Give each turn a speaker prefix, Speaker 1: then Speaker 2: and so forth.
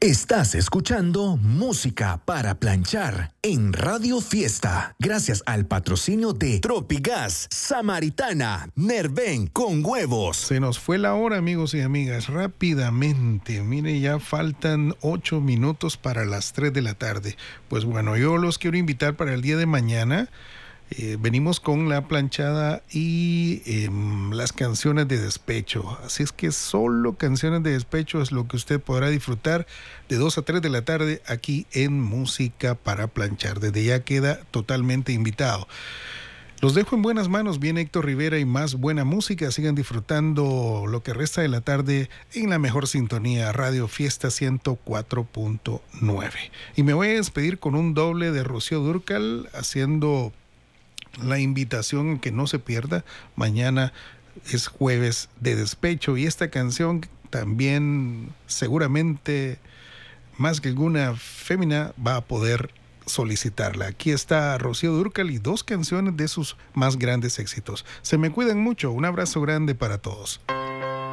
Speaker 1: Estás escuchando Música para Planchar en Radio Fiesta, gracias al patrocinio de Tropigas, Samaritana, Nerven con huevos.
Speaker 2: Se nos fue la hora, amigos y amigas, rápidamente. Mire, ya faltan 8 minutos para las 3 de la tarde. Pues bueno, yo los quiero invitar para el día de mañana. Venimos con la planchada y las canciones de despecho. Así es que solo canciones de despecho es lo que usted podrá disfrutar de 2 a 3 de la tarde aquí en Música para Planchar. Desde ya queda totalmente invitado. Los dejo en buenas manos. Viene Héctor Rivera y más buena música. Sigan disfrutando lo que resta de la tarde en la mejor sintonía, Radio Fiesta 104.9. Y me voy a despedir con un doble de Rocío Dúrcal, haciendo la invitación que no se pierda. Mañana es jueves de despecho y esta canción también seguramente más que alguna fémina va a poder solicitarla. Aquí está Rocío Dúrcal y 2 canciones de sus más grandes éxitos. Se me cuidan mucho. Un abrazo grande para todos.